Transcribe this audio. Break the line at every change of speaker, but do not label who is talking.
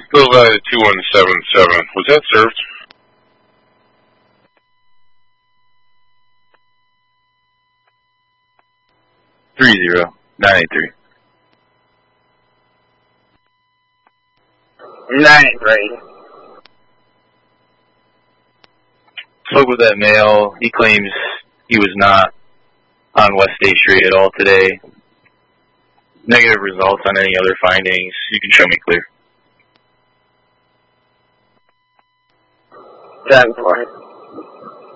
Bill Value 2177. Was that served?
Three 983.
983.
Spoke with that male. He claims he was not on West State Street at all today. Negative results on any other findings. You can show me clear.
10-4.